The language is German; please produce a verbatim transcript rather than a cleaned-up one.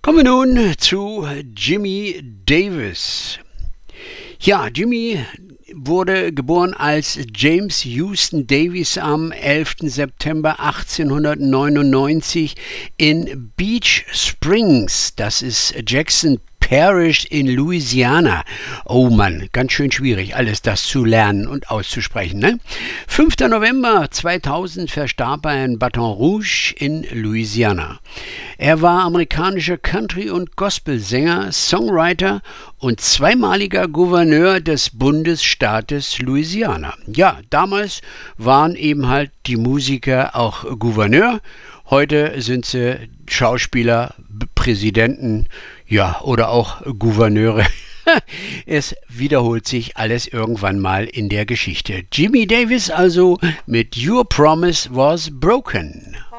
Kommen wir nun zu Jimmy Davis. Ja, Jimmy wurde geboren als James Houston Davis am elften September achtzehnhundertneunundneunzig in Beach Springs. Das ist Jackson Parish in Louisiana. Oh Mann, ganz schön schwierig, alles das zu lernen und auszusprechen, ne? fünfter November zweitausend verstarb er in Baton Rouge in Louisiana. Er war amerikanischer Country- und Gospelsänger, Songwriter und zweimaliger Gouverneur des Bundesstaates Louisiana. Ja, damals waren eben halt die Musiker auch Gouverneur. Heute sind sie Schauspieler, Präsidenten, ja, oder auch Gouverneure. Es wiederholt sich alles irgendwann mal in der Geschichte. Jimmy Davis also mit Your Promise Was Broken.